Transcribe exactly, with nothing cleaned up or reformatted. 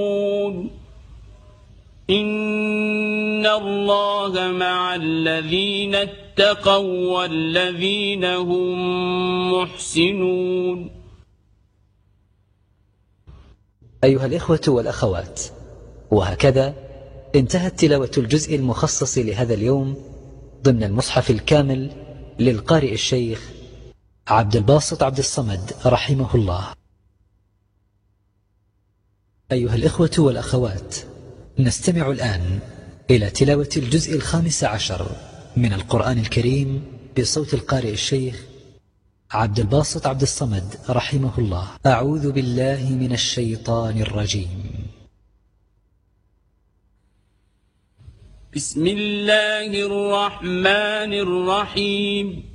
إن الله مع الذين اتقوا والذين هم محسنون. أيها الإخوة والأخوات، وهكذا انتهت تلاوة الجزء المخصص لهذا اليوم ضمن المصحف الكامل للقارئ الشيخ عبد الباسط عبد الصمد رحمه الله. أيها الإخوة والأخوات، نستمع الآن إلى تلاوة الجزء الخامس عشر من القرآن الكريم بصوت القارئ الشيخ عبد الباسط عبد الصمد رحمه الله. أعوذ بالله من الشيطان الرجيم. بسم الله الرحمن الرحيم.